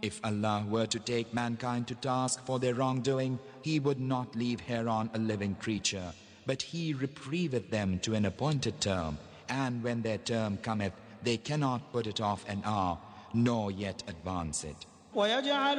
If Allah were to take mankind to task for their wrongdoing, He would not leave hereon a living creature, but He reprieveth them to an appointed term, and when their term cometh, they cannot put it off an hour, nor yet advance it.